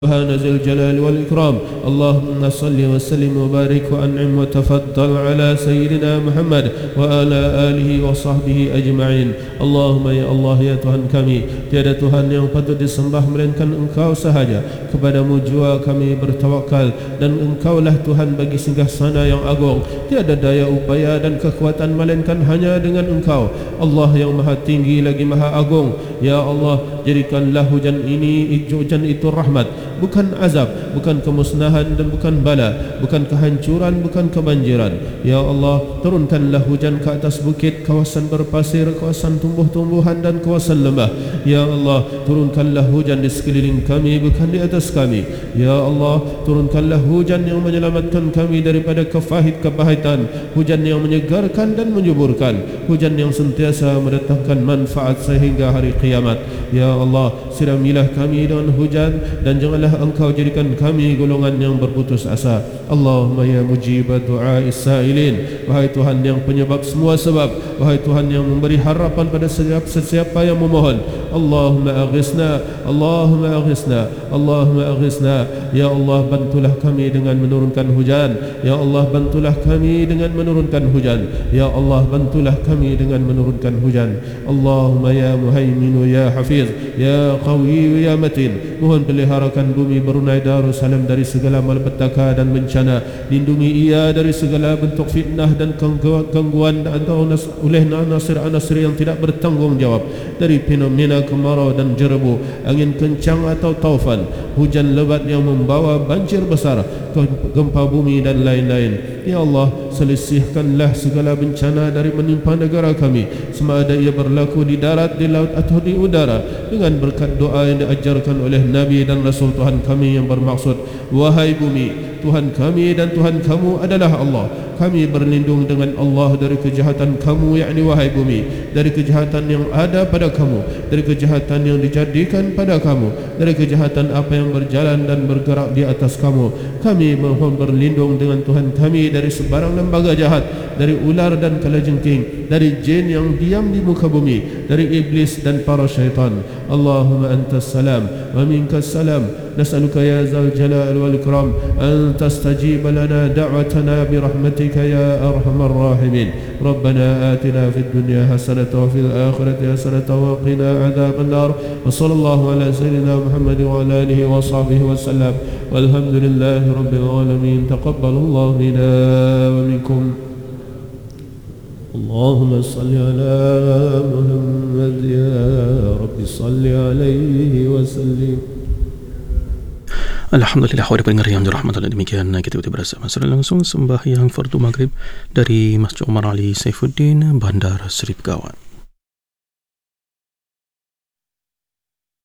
سبحان ذي الجلال والإكرام. اللهم صل وسلم وبارك وأنعم وتفضل على سيدنا محمد وعلى آله وصحبه أجمعين. اللهم ya Allah ya Tuhan kami, tiada Tuhan yang patut disembah melainkan Engkau sahaja. Kepadamu jua kami bertawakal, dan Engkaulah Tuhan bagi singgasana yang agung. Tiada daya upaya dan kekuatan melainkan hanya dengan Engkau, Allah yang maha tinggi lagi maha agung. Ya Allah, jadikanlah hujan ini, hujan itu rahmat, bukan azab, bukan kemusnahan dan bukan bala, bukan kehancuran, bukan kebanjiran. Ya Allah, turunkanlah hujan ke atas bukit, kawasan berpasir, kawasan tumbuh-tumbuhan dan kawasan lembah. Ya Allah, turunkanlah hujan di sekeliling kami, bukan di atas kami. Ya Allah, turunkanlah hujan yang menyelamatkan kami daripada kepahitan, hujan yang menyegarkan dan menyuburkan, hujan yang sentiasa mendatangkan manfaat sehingga hari kiamat. Ya Allah, siramilah kami dengan hujan, dan janganlah Engkau jadikan kami golongan yang berputus asa. Allahumma ya mujibah du'a is-sa'ilin, wahai Tuhan yang penyebab semua sebab, wahai Tuhan yang memberi harapan pada sesiapa yang memohon. Allahumma aghisna, Allahumma aghisna, Allahumma aghisna. Ya Allah, bantulah kami dengan menurunkan hujan. Ya Allah, bantulah kami dengan menurunkan hujan. Ya Allah, bantulah kami dengan menurunkan hujan. Allahumma ya muhaiminu ya hafiz, ya qawi ya matin, mohon peliharakan bumi Brunei Darussalam dari segala malapetaka dan bencana. Lindungi ia dari segala bentuk fitnah dan gangguan atau oleh anasir-anasir yang tidak bertanggung jawab, dari fenomena kemarau dan jerebu, angin kencang atau taufan, hujan lebat yang membawa banjir besar, gempa bumi dan lain-lain. Ya Allah, selisihkanlah segala bencana dari menimpa negara kami, sama ada ia berlaku di darat, di laut atau di udara, dengan berkat doa yang diajarkan oleh Nabi dan Rasul Tuhan kami yang bermaksud, wahai bumi, Tuhan kami dan Tuhan kamu adalah Allah. Kami berlindung dengan Allah dari kejahatan kamu, yakni wahai bumi, dari kejahatan yang ada pada kamu, dari kejahatan yang dijadikan pada kamu, dari kejahatan apa yang berjalan dan bergerak di atas kamu. Kami mohon berlindung dengan Tuhan kami dari sebarang lembaga jahat, dari ular dan kalajengking, dari jin yang diam di muka bumi, dari iblis dan para syaitan. Allahumma antas salam wa minkas salam. Nas'aluka ya zal jalal wal ikram an tastajib lana da'watana bi rahmatika ya arhamar rahimin. Rabbana atina fid dunya hasanatan wa fil akhirati hasanatan wa qina adzaban nar. Wa sallallahu ala sayyidina Muhammad wa ala alihi wa sahbihi wa sallam. Walhamdulillahi rabbil alamin. Taqabbalallahu minna wa minkum. Allahumma salli ala Muhammad ya Rabbi salli alaihi wa sallim. Alhamdulillah, wahai pendengar yang dirahmati, demikian kita bersama langsung sembahyang fardu maghrib dari Masjid Umar Ali Saifuddin, Bandar Seri Begawan.